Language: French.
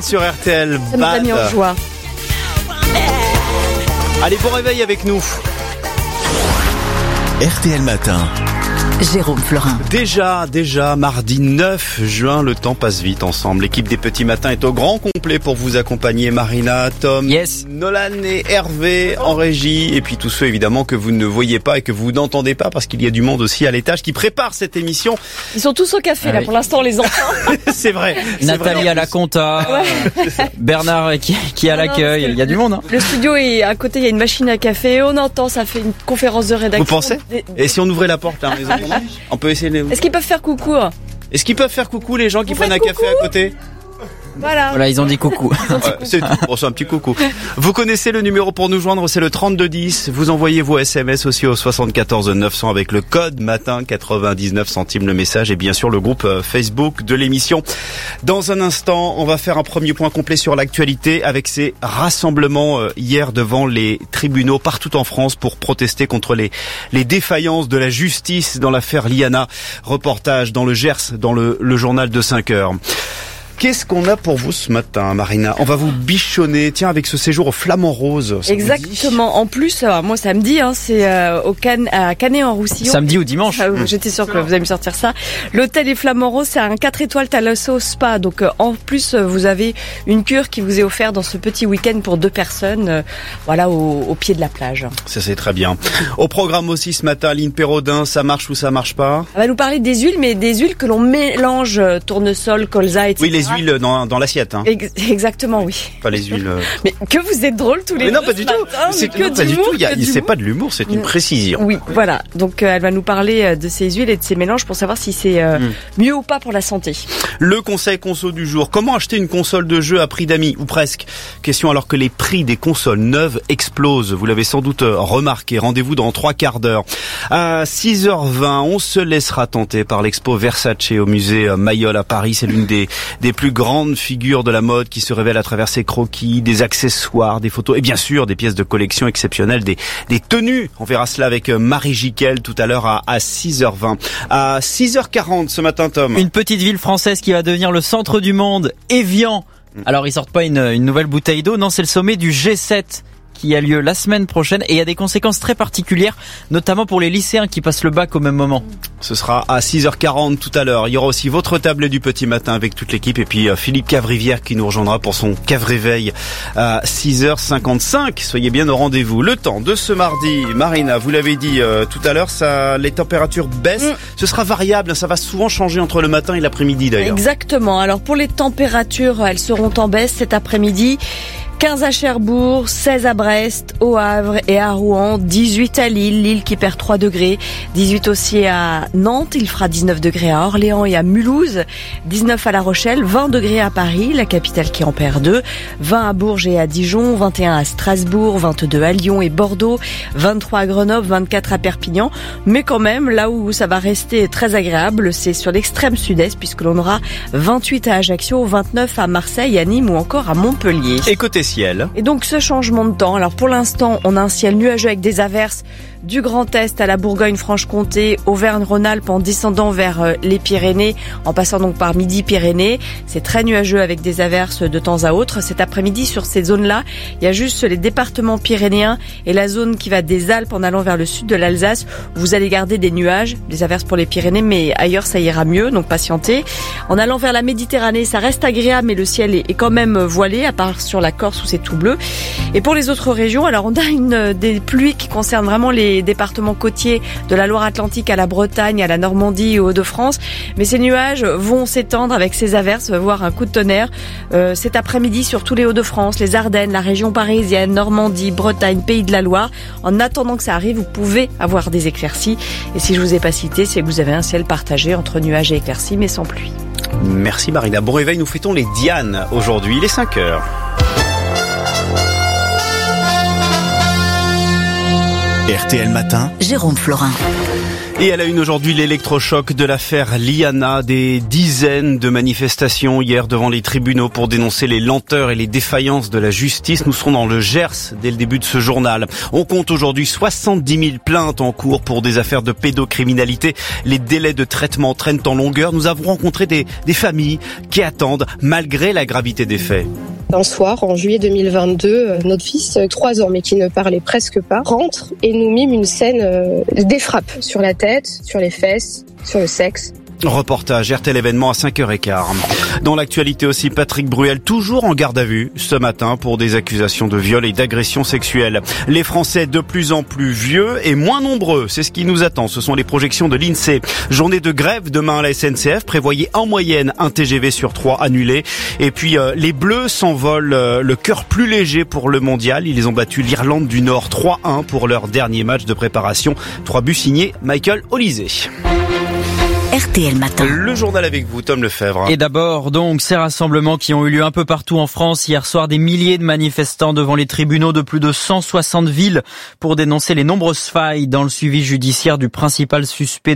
Sur RTL, Ça nous a mis en joie. Allez, bon réveil avec nous. RTL Matin. Jérôme Florin. Déjà, mardi 9 juin, le temps passe vite ensemble. L'équipe des Petits Matins est au grand complet pour vous accompagner. Marina, Tom, Nolan et Hervé en régie. Et puis tous ceux évidemment que vous ne voyez pas et que vous n'entendez pas parce qu'il y a du monde aussi à l'étage qui prépare cette émission. Ils sont tous au café là, pour l'instant on les entend. C'est vrai. Nathalie à la compta, Bernard qui est à l'accueil, il y a du monde. Hein. Le studio est à côté, il y a une machine à café, on entend, ça fait une conférence de rédaction. Vous pensez ? Et si on ouvrait la porte à la maison, on peut essayer de... Est-ce qu'ils peuvent faire coucou ? Est-ce qu'ils peuvent faire coucou les gens qui prennent un café à côté ? Voilà, ils ont dit coucou. C'est tout. Bon, c'est un petit coucou. Vous connaissez le numéro pour nous joindre, c'est le 3210. Vous envoyez vos SMS aussi au 74 900 avec le code matin, 99 centimes le message et bien sûr le groupe Facebook de l'émission. Dans un instant, on va faire un premier point complet sur l'actualité avec ces rassemblements hier devant les tribunaux partout en France pour protester contre les défaillances de la justice dans l'affaire Liana. Reportage dans le Gers, dans le journal de 5 heures. Qu'est-ce qu'on a pour vous ce matin, Marina ? On va vous bichonner, tiens, avec ce séjour au Flamand Rose. Exactement. En plus, moi samedi, c'est à Canet-en-Roussillon. Samedi ou dimanche. J'étais sûre que vous allez me sortir ça. L'hôtel des Flamands Roses, c'est un 4 étoiles Thalasso Spa. Donc en plus, vous avez une cure qui vous est offerte dans ce petit week-end pour 2 personnes, au pied de la plage. Ça c'est très bien. Au programme aussi ce matin, Aline Perraudin, ça marche ou ça marche pas ? On va nous parler des huiles, mais des huiles que l'on mélange, tournesol, colza, etc. Oui, les huiles dans l'assiette. Hein. Exactement, oui. Pas les huiles. Mais que vous êtes drôles tous les deux. Mais non, pas du tout. Pas du tout. C'est pas de l'humour, c'est une précision. Oui, voilà. Donc elle va nous parler de ces huiles et de ces mélanges pour savoir si c'est mieux ou pas pour la santé. Le conseil conso du jour. Comment acheter une console de jeu à prix d'amis ou presque ? Question alors que les prix des consoles neuves explosent. Vous l'avez sans doute remarqué. Rendez-vous dans 3 quarts d'heure. À 6h20, on se laissera tenter par l'expo Versace au musée Mayol à Paris. C'est l'une des plus grandes figures de la mode qui se révèle à travers ses croquis, des accessoires, des photos et bien sûr des pièces de collection exceptionnelles, des tenues. On verra cela avec Marie Jiquel tout à l'heure à 6h20. À 6h40 ce matin, Tom. Une petite ville française qui va devenir le centre du monde, Évian. Alors ils sortent pas une nouvelle bouteille d'eau, non, c'est le sommet du G7 qui a lieu la semaine prochaine et il y a des conséquences très particulières, notamment pour les lycéens qui passent le bac au même moment. Ce sera à 6h40 tout à l'heure. Il y aura aussi votre tablette du petit matin avec toute l'équipe et puis Philippe Cavrivière qui nous rejoindra pour son Cave-Réveil à 6h55. Soyez bien au rendez-vous. Le temps de ce mardi, Marina, vous l'avez dit tout à l'heure, les températures baissent. Ce sera variable, ça va souvent changer entre le matin et l'après-midi d'ailleurs. Exactement. Alors pour les températures, elles seront en baisse cet après-midi. 15 à Cherbourg, 16 à Brest, au Havre et à Rouen, 18 à Lille qui perd 3 degrés, 18 aussi à Nantes, il fera 19 degrés à Orléans et à Mulhouse, 19 à La Rochelle, 20 degrés à Paris, la capitale qui en perd 2, 20 à Bourges et à Dijon, 21 à Strasbourg, 22 à Lyon et Bordeaux, 23 à Grenoble, 24 à Perpignan, mais quand même là où ça va rester très agréable, c'est sur l'extrême sud-est puisque l'on aura 28 à Ajaccio, 29 à Marseille, à Nîmes ou encore à Montpellier. Et côté ciel. Et donc ce changement de temps, alors pour l'instant on a un ciel nuageux avec des averses du Grand Est à la Bourgogne-Franche-Comté, Auvergne-Rhône-Alpes en descendant vers les Pyrénées, en passant donc par Midi-Pyrénées. C'est très nuageux avec des averses de temps à autre. Cet après-midi sur ces zones-là, il y a juste les départements pyrénéens et la zone qui va des Alpes en allant vers le sud de l'Alsace. Vous allez garder des nuages, des averses pour les Pyrénées, mais ailleurs ça ira mieux, donc patientez. En allant vers la Méditerranée, ça reste agréable, mais le ciel est quand même voilé, à part sur la Corse où c'est tout bleu. Et pour les autres régions, alors on a des pluies qui concernent vraiment les départements côtiers de la Loire-Atlantique à la Bretagne, à la Normandie et aux Hauts-de-France. Mais ces nuages vont s'étendre avec ces averses, voire un coup de tonnerre cet après-midi sur tous les Hauts-de-France, les Ardennes, la région parisienne, Normandie, Bretagne, Pays de la Loire. En attendant que ça arrive, vous pouvez avoir des éclaircies. Et si je vous ai pas cité, c'est que vous avez un ciel partagé entre nuages et éclaircies, mais sans pluie. Merci Marina. Bon réveil, nous fêtons les Dianes aujourd'hui. Il est 5h. RTL Matin. Jérôme Florin. Et à la une aujourd'hui, l'électrochoc de l'affaire Liana. Des dizaines de manifestations hier devant les tribunaux pour dénoncer les lenteurs et les défaillances de la justice. Nous serons dans le Gers dès le début de ce journal. On compte aujourd'hui 70 000 plaintes en cours pour des affaires de pédocriminalité. Les délais de traitement traînent en longueur. Nous avons rencontré des familles qui attendent malgré la gravité des faits. Un soir, en juillet 2022, notre fils, 3 ans, mais qui ne parlait presque pas, rentre et nous mime une scène des frappes sur la tête, sur les fesses, sur le sexe. Reportage RTL événement à 5h15. Dans l'actualité aussi, Patrick Bruel toujours en garde à vue ce matin pour des accusations de viol et d'agression sexuelle. Les Français de plus en plus vieux et moins nombreux, c'est ce qui nous attend. Ce sont les projections de l'INSEE. Journée de grève demain à la SNCF, prévoyez en moyenne un TGV sur 3 annulé. Et puis les Bleus s'envolent le cœur plus léger pour le mondial. Ils ont battu l'Irlande du Nord 3-1 pour leur dernier match de préparation. 3 buts signés Michael Olysée. RTL Matin. Le journal avec vous, Tom Lefebvre. Et d'abord, donc, ces rassemblements qui ont eu lieu un peu partout en France. Hier soir, des milliers de manifestants devant les tribunaux de plus de 160 villes pour dénoncer les nombreuses failles dans le suivi judiciaire du principal suspect